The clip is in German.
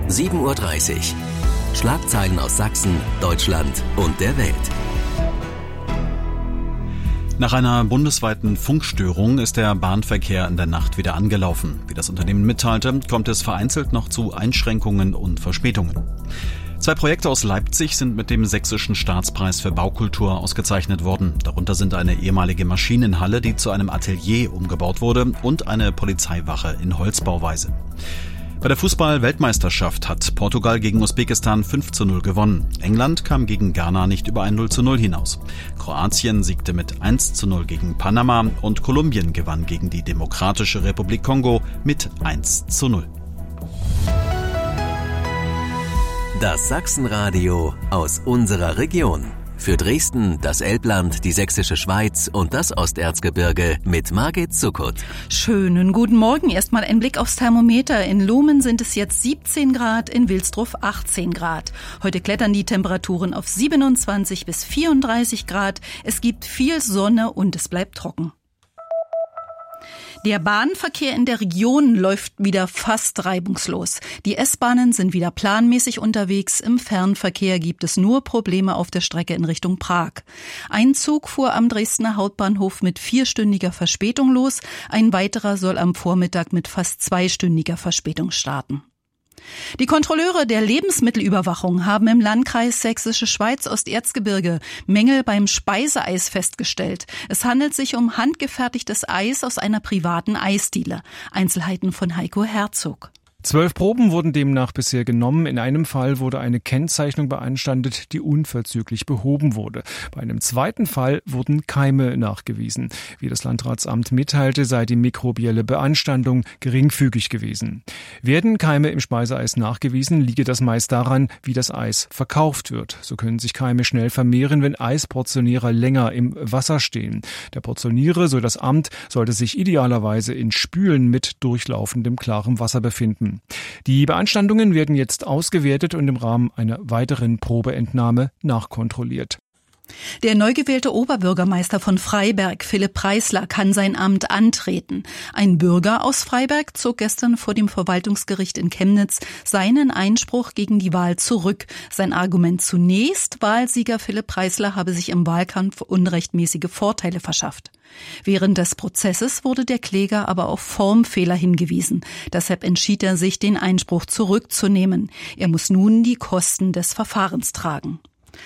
7:30 Uhr. Schlagzeilen aus Sachsen, Deutschland und der Welt. Nach einer bundesweiten Funkstörung ist der Bahnverkehr in der Nacht wieder angelaufen. Wie das Unternehmen mitteilte, kommt es vereinzelt noch zu Einschränkungen und Verspätungen. 2 Projekte aus Leipzig sind mit dem Sächsischen Staatspreis für Baukultur ausgezeichnet worden. Darunter sind eine ehemalige Maschinenhalle, die zu einem Atelier umgebaut wurde, und eine Polizeiwache in Holzbauweise. Bei der Fußball-Weltmeisterschaft hat Portugal gegen Usbekistan 5:0 gewonnen. England kam gegen Ghana nicht über ein 0:0 hinaus. Kroatien siegte mit 1:0 gegen Panama und Kolumbien gewann gegen die Demokratische Republik Kongo mit 1:0. Das Sachsenradio aus unserer Region. Für Dresden, das Elbland, die Sächsische Schweiz und das Osterzgebirge mit Margit Zuckert. Schönen guten Morgen. Erstmal ein Blick aufs Thermometer. In Lumen sind es jetzt 17 Grad, in Wilsdruff 18 Grad. Heute klettern die Temperaturen auf 27 bis 34 Grad. Es gibt viel Sonne und es bleibt trocken. Der Bahnverkehr in der Region läuft wieder fast reibungslos. Die S-Bahnen sind wieder planmäßig unterwegs. Im Fernverkehr gibt es nur Probleme auf der Strecke in Richtung Prag. Ein Zug fuhr am Dresdner Hauptbahnhof mit 4-stündiger Verspätung los. Ein weiterer soll am Vormittag mit fast 2-stündiger Verspätung starten. Die Kontrolleure der Lebensmittelüberwachung haben im Landkreis Sächsische Schweiz Osterzgebirge Mängel beim Speiseeis festgestellt. Es handelt sich um handgefertigtes Eis aus einer privaten Eisdiele. Einzelheiten von Heiko Herzog. 12 Proben wurden demnach bisher genommen. In einem Fall wurde eine Kennzeichnung beanstandet, die unverzüglich behoben wurde. Bei einem zweiten Fall wurden Keime nachgewiesen. Wie das Landratsamt mitteilte, sei die mikrobielle Beanstandung geringfügig gewesen. Werden Keime im Speiseeis nachgewiesen, liege das meist daran, wie das Eis verkauft wird. So können sich Keime schnell vermehren, wenn Eisportionierer länger im Wasser stehen. Der Portioniere, so das Amt, sollte sich idealerweise in Spülen mit durchlaufendem klarem Wasser befinden. Die Beanstandungen werden jetzt ausgewertet und im Rahmen einer weiteren Probeentnahme nachkontrolliert. Der neu gewählte Oberbürgermeister von Freiberg, Philipp Preisler, kann sein Amt antreten. Ein Bürger aus Freiberg zog gestern vor dem Verwaltungsgericht in Chemnitz seinen Einspruch gegen die Wahl zurück. Sein Argument zunächst: Wahlsieger Philipp Preisler habe sich im Wahlkampf unrechtmäßige Vorteile verschafft. Während des Prozesses wurde der Kläger aber auf Formfehler hingewiesen. Deshalb entschied er sich, den Einspruch zurückzunehmen. Er muss nun die Kosten des Verfahrens tragen.